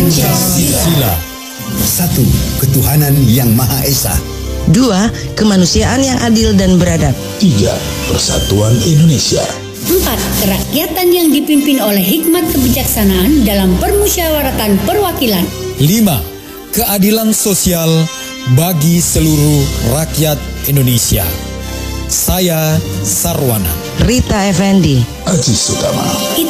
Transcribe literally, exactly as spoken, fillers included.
Pancasila. Satu, ketuhanan yang Maha Esa. Dua, kemanusiaan yang adil dan beradab. Tiga, persatuan Indonesia. Empat, kerakyatan yang dipimpin oleh hikmat kebijaksanaan dalam permusyawaratan perwakilan. Lima, keadilan sosial bagi seluruh rakyat Indonesia. Saya Sarwana. Rita Effendi. Aji Sutama.